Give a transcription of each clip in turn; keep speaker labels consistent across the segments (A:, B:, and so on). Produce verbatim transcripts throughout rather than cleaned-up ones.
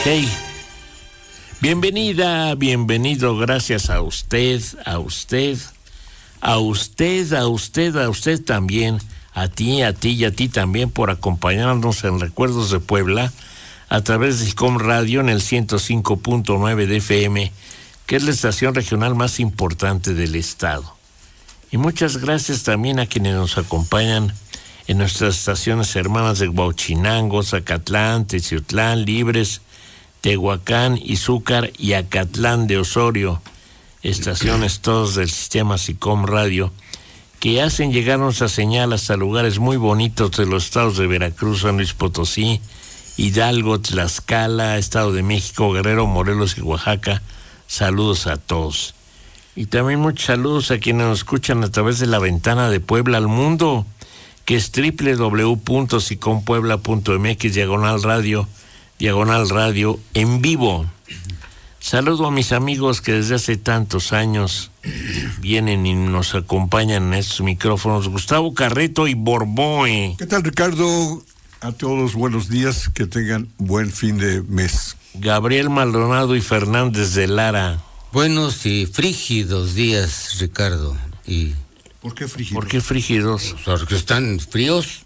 A: Bienvenida, bienvenido, gracias a usted, a usted, a usted, a usted, a usted también, a ti, a ti y a ti también por acompañarnos en Recuerdos de Puebla a través de SICOM Radio en el ciento cinco punto nueve de F M, que es la estación regional más importante del estado. Y muchas gracias también a quienes nos acompañan en nuestras estaciones hermanas de Huauchinango, Zacatlán, Teciutlán, Libres, Tehuacán, Izúcar y Acatlán de Osorio, estaciones todos del sistema SICOM Radio, que hacen llegar nuestra señal hasta lugares muy bonitos de los estados de Veracruz, San Luis Potosí, Hidalgo, Tlaxcala, Estado de México, Guerrero, Morelos y Oaxaca. Saludos a todos. Y también muchos saludos a quienes nos escuchan a través de la ventana de Puebla al mundo, que es doble u doble u doble u punto sicompuebla punto m x, diagonal radio, diagonal radio en vivo. Saludo a mis amigos que desde hace tantos años vienen y nos acompañan en estos micrófonos. Gustavo Carreto y Borboe.
B: ¿Qué tal, Ricardo? A todos buenos días, que tengan buen fin de mes.
A: Gabriel Maldonado y Fernández de Lara.
C: Buenos y frígidos días, Ricardo. Y
B: ¿Por qué frígidos?
A: ¿Por qué frígidos?
C: Porque están fríos.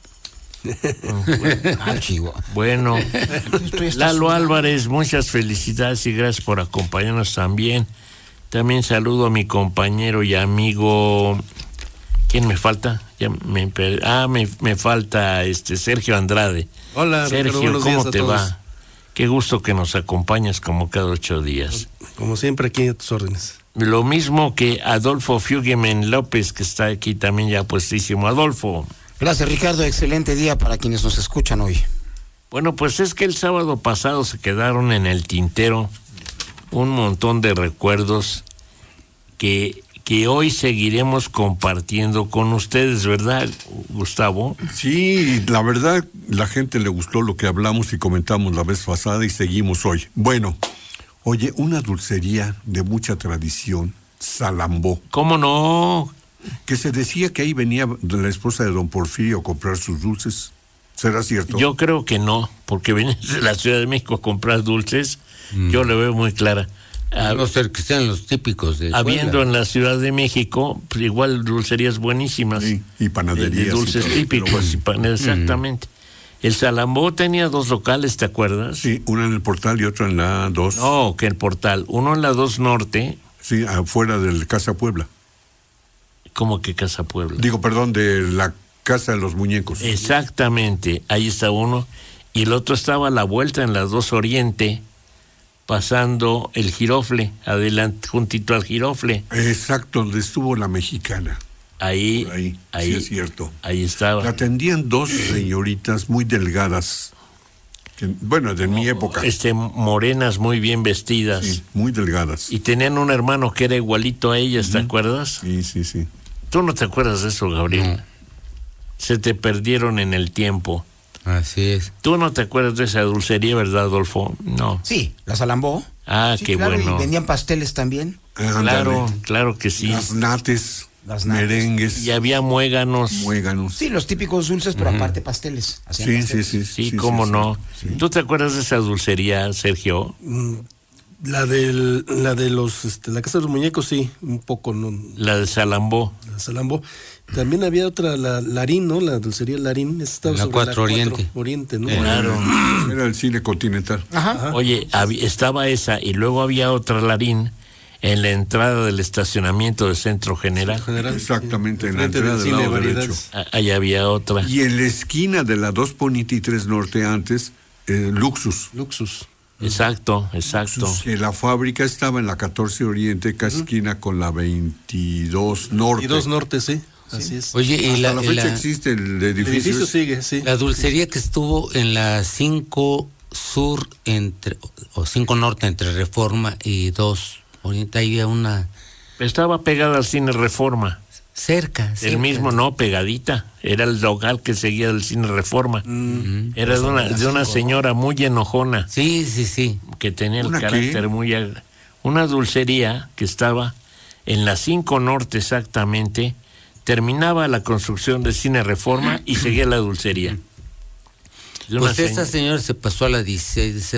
A: Ah, bueno, Lalo Álvarez, muchas felicidades y gracias por acompañarnos también. También saludo a mi compañero y amigo. ¿Quién me falta? Ya me, ah, me, me falta este Sergio Andrade.
D: Hola,
A: Sergio,
D: Ricardo,
A: ¿cómo te
D: todos.
A: va? Qué gusto que nos acompañas como cada ocho días.
D: Como siempre, aquí a tus órdenes.
A: Lo mismo que Adolfo Fuggeman López, que está aquí también ya puestísimo. Adolfo.
E: Gracias, Ricardo. Excelente día para quienes nos escuchan hoy.
A: Bueno, pues es que el sábado pasado se quedaron en el tintero un montón de recuerdos que, que hoy seguiremos compartiendo con ustedes, ¿verdad, Gustavo?
B: Sí, la verdad, la gente le gustó lo que hablamos y comentamos la vez pasada y seguimos hoy. Bueno, oye, una dulcería de mucha tradición, Salambó.
A: ¿Cómo no?
B: Que se decía que ahí venía la esposa de don Porfirio a comprar sus dulces. ¿Será cierto?
A: Yo creo que no, porque vienes de la Ciudad de México a comprar dulces, mm. yo le veo muy clara.
C: A no ser que sean los típicos de
A: habiendo
C: Puebla.
A: En la Ciudad de México, pues igual dulcerías buenísimas.
B: Sí, y panaderías.
A: De, de dulces
B: y todo,
A: típicos,
B: bueno.
A: y pan, exactamente. Mm. El Salambó tenía dos locales, ¿te acuerdas?
B: Sí, una en el Portal y otra en la dos.
A: No, que el Portal. Uno en la dos Norte.
B: Sí, afuera del Casa Puebla.
A: ¿Cómo que Casa Puebla?
B: Digo, perdón, de la Casa de los Muñecos.
A: Exactamente, ahí está uno. Y el otro estaba a la vuelta en la dos Oriente, pasando el Girofle, adelante, juntito al Girofle.
B: Exacto, donde estuvo la mexicana.
A: Ahí,
B: ahí,
A: ahí,
B: sí es cierto.
A: Ahí estaba.
B: La atendían dos señoritas muy delgadas, que, bueno, de mi época.
A: Este, morenas, muy bien vestidas.
B: Sí, muy delgadas.
A: Y tenían un hermano que era igualito a ellas, ¿te uh-huh. acuerdas?
B: Sí, sí, sí.
A: ¿Tú no te acuerdas de eso, Gabriel?
C: No.
A: Se te perdieron en el tiempo.
C: Así es.
A: ¿Tú no te acuerdas de esa dulcería, verdad, Adolfo? No.
E: Sí, la Salambó.
A: Ah,
E: sí,
A: qué
E: claro,
A: bueno.
E: Y vendían pasteles también.
B: Ah,
A: claro, claro que sí.
B: Las nates,
E: Las nates.
B: merengues.
A: Y había muéganos.
B: Muéganos.
E: Sí, los típicos dulces, pero uh-huh. aparte pasteles.
B: Sí,
E: pasteles.
B: sí, sí,
A: sí. Sí,
B: sí,
A: cómo
B: sí,
A: no.
B: Sí.
A: ¿Tú te acuerdas de esa dulcería, Sergio?
D: Mm, la del, la de los, este, la Casa de los Muñecos, sí, un poco, no.
A: La de Salambó.
D: La de Salambó. También había otra, la Larín, ¿no? La dulcería Larín. Estaba
C: la
D: sobre
C: cuatro
D: la
C: Oriente.
D: Oriente, ¿no?
A: Eh, claro.
B: Era el cine Continental.
E: Ajá.
D: Ajá.
A: Oye, hab- estaba esa y luego había otra Larín en la entrada del estacionamiento de Centro General.
D: Centro General.
B: Exactamente,
D: sí,
B: en la
D: frente
B: entrada
D: del
B: del
D: cine
B: lado derecho.
D: Variedades.
A: Ah, ahí había otra.
B: Y en la esquina de la dos Poniente y tres Norte antes, eh, Luxus.
D: Luxus.
A: Exacto, exacto.
B: Luxus, que la fábrica estaba en la catorce Oriente, casi uh-huh. esquina con la veintidós Norte.
D: veintidós Norte, sí. Así es.
C: Oye, y
B: Hasta
C: la,
B: la fecha
C: la,
B: existe el edificio.
D: El edificio sigue, sí.
C: La dulcería que estuvo en la cinco Sur entre o cinco Norte entre Reforma y dos Oriente, ahí había una
A: Estaba pegada al Cine Reforma.
C: cerca,
A: El
C: cerca.
A: mismo, no, pegadita. Era el local que seguía del Cine Reforma.
D: Mm.
A: Era de una, de una señora muy enojona
C: Sí, sí, sí.
A: que tenía el
B: ¿Una
A: carácter
B: qué?
A: muy... ag- Una dulcería que estaba en la cinco Norte exactamente, terminaba la construcción del Cine Reforma y seguía la dulcería. De una
C: Pues esta
A: señ-
C: señora se pasó a la dieciséis de